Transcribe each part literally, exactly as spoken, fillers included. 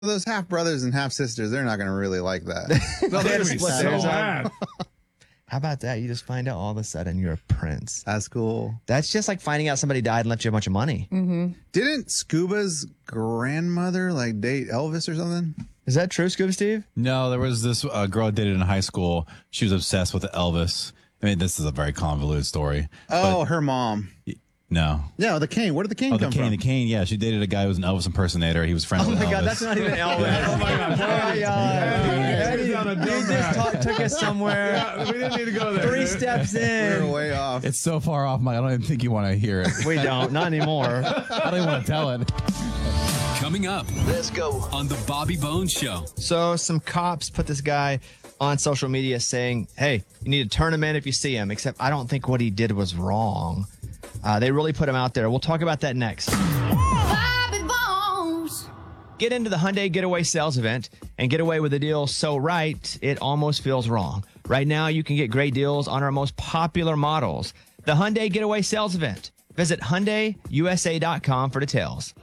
Those half brothers and half sisters, they're not going to really like that. No, they're so bad. How about that? You just find out all of a sudden you're a prince. That's cool. That's just like finding out somebody died and left you a bunch of money. Mm-hmm. Didn't Scuba's grandmother like date Elvis or something? Is that true, Scuba Steve? No, there was this uh, girl I dated in high school. She was obsessed with Elvis. I mean, this is a very convoluted story. Oh, her mom. No. No, the cane. Where did the cane Oh, the come cane, from? the cane. Yeah, she dated a guy who was an Elvis impersonator. He was friends Oh with my Elvis. God, that's not even Elvis. Oh my God. Eddie, Eddie, Eddie, you just talk, took us somewhere. Yeah, we didn't need to go there. Three steps We're in. way off. It's so far off, Mike. I don't even think you want to hear it. We don't, not anymore. I don't even want to tell it. Coming up. Let's go. On the Bobby Bones Show. So some cops put this guy on social media saying, hey, you need to turn him in if you see him, except I don't think what he did was wrong. Uh, they really put him out there. We'll talk about that next. Bobby Bones. Get into the Hyundai Getaway sales event and get away with a deal so right, it almost feels wrong. Right now, you can get great deals on our most popular models. The Hyundai Getaway sales event. Visit Hyundai U S A dot com for details.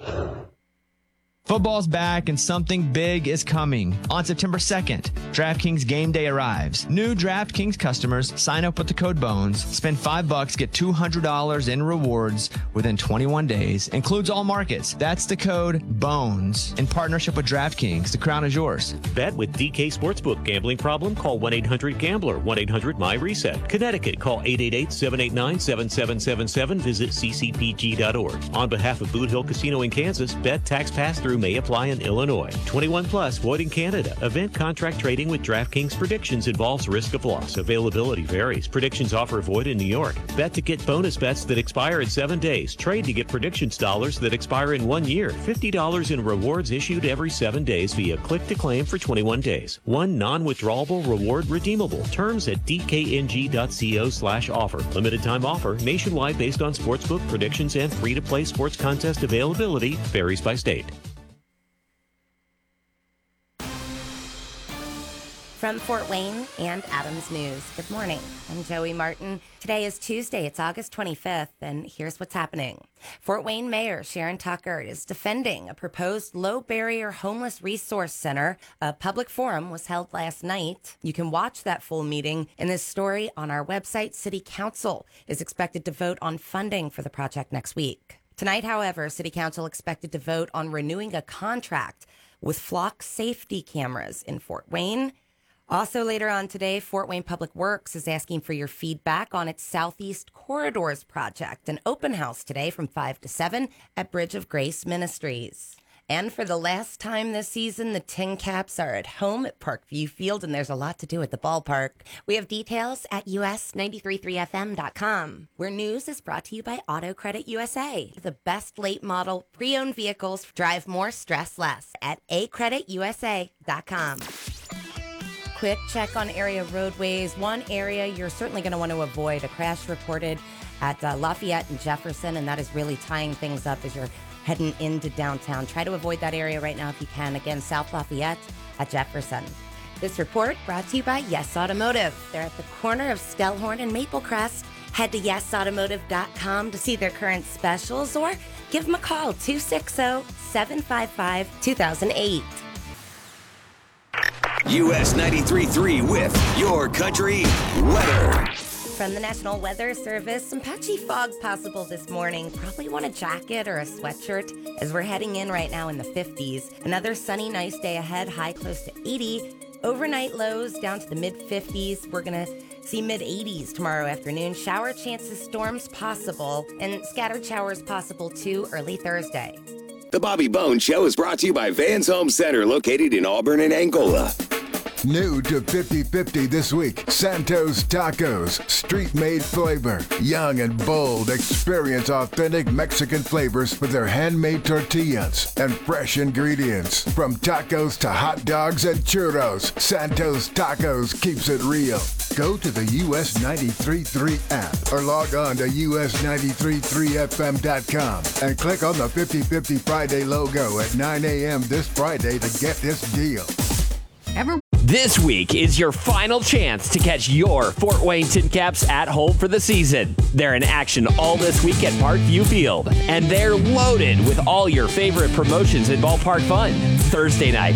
Football's back and something big is coming. On September second, DraftKings Game Day arrives. New DraftKings customers sign up with the code BONES, spend five bucks, get two hundred dollars in rewards within twenty-one days. Includes all markets. That's the code BONES in partnership with DraftKings. The crown is yours. Bet with D K Sportsbook. Gambling problem? Call one eight hundred gambler, one eight hundred my reset. Connecticut, call eight eight eight, seven eight nine, seven seven seven seven. Visit c c p g dot org. On behalf of Boot Hill Casino in Kansas, bet tax pass-through may apply in Illinois. twenty-one plus, void in Canada. Event contract trading with DraftKings Predictions involves risk of loss. Availability varies. Predictions offer void in New York. Bet to get bonus bets that expire in seven days. Trade to get predictions dollars that expire in one year. fifty dollars in rewards issued every seven days via click to claim for twenty-one days. One non-withdrawable reward redeemable. Terms at d k n g dot co slash offer. Limited time offer. Nationwide based on sportsbook predictions and free-to-play sports contest availability. Varies by state. From Fort Wayne and Adams News, good morning. I'm Joey Martin. Today is Tuesday. It's August twenty-fifth, and here's what's happening. Fort Wayne Mayor Sharon Tucker is defending a proposed low-barrier homeless resource center. A public forum was held last night. You can watch that full meeting in this story on our website. City Council is expected to vote on funding for the project next week. Tonight, however, City Council expected to vote on renewing a contract with Flock safety cameras in Fort Wayne. Also later on today, Fort Wayne Public Works is asking for your feedback on its Southeast Corridors project. An open house today from five to seven at Bridge of Grace Ministries. And for the last time this season, the Tin Caps are at home at Parkview Field, and there's a lot to do at the ballpark. We have details at U S ninety-three point three F M dot com, where news is brought to you by Auto Credit U S A. The best late model pre-owned vehicles drive more, stress less at a credit u s a dot com. Quick check on area roadways. One area you're certainly going to want to avoid. A crash reported at uh, Lafayette and Jefferson, and that is really tying things up as you're heading into downtown. Try to avoid that area right now if you can. Again, South Lafayette at Jefferson. This report brought to you by Yes Automotive. They're at the corner of Stellhorn and Maplecrest. Head to yes automotive dot com to see their current specials or give them a call, two six zero, seven five five, two thousand eight. U S ninety-three point three with Your Country Weather. From the National Weather Service, some patchy fog possible this morning. Probably want a jacket or a sweatshirt as we're heading in right now in the fifties. Another sunny, nice day ahead, high close to eighty. Overnight lows down to the mid-fifties. We're going to see mid-eighties tomorrow afternoon. Shower chances, storms possible, and scattered showers possible too early Thursday. The Bobby Bones Show is brought to you by Vans Home Center, located in Auburn and Angola. New to fifty fifty this week, Santos Tacos. Street-made flavor. Young and bold, experience authentic Mexican flavors with their handmade tortillas and fresh ingredients. From tacos to hot dogs and churros, Santos Tacos keeps it real. Go to the U S ninety-three point three app or log on to U S ninety-three point three F M dot com and click on the fifty fifty Friday logo at nine a.m. this Friday to get this deal. Ever This week is your final chance to catch your Fort Wayne Tin Caps at home for the season. They're in action all this week at Parkview Field, and they're loaded with all your favorite promotions and ballpark fun. Thursday night,